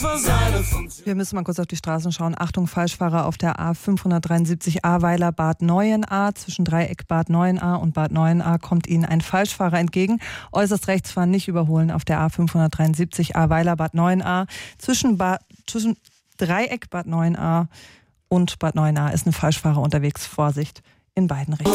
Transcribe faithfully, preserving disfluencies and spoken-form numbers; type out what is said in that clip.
Wir müssen mal kurz auf die Straßen schauen. Achtung, Falschfahrer auf der A fünfhundertdreiundsiebzig Ahrweiler Bad Neuenahr. Zwischen Dreieck Bad Neuenahr und Bad Neuenahr kommt Ihnen ein Falschfahrer entgegen. Äußerst rechts fahren, nicht überholen auf der A fünfhundertdreiundsiebzig Ahrweiler Bad Neuenahr. Zwischen, ba- zwischen Dreieck Bad Neuenahr und Bad Neuenahr ist ein Falschfahrer unterwegs. Vorsicht in beiden Richtungen.